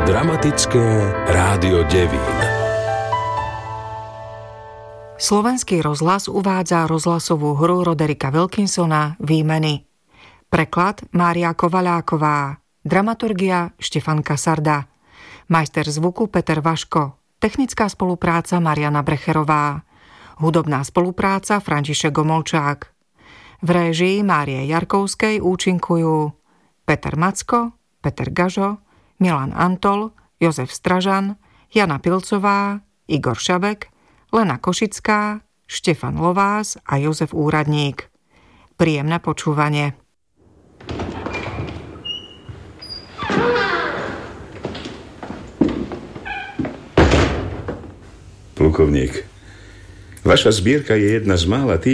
Dramatické rádio Devín. Slovenský rozhlas uvádza rozhlasovú hru Roderika Wilkinsona Výmeny. Preklad Mária Kovaľáková. Dramaturgia Štefan Kasarda. Majster zvuku Peter Vaško. Technická spolupráca Mariana Brecherová. Hudobná spolupráca František Gomolčák. V réžii Márie Jarkovskej účinkujú Peter Macko, Peter Gažo, Milan Antol, Jozef Stražan, Jana Pilcová, Igor Šabek, Lena Košická, Štefan Lovás a Jozef Úradník. Príjemné počúvanie. Plukovník, vaša zbierka je jedna z mála tých,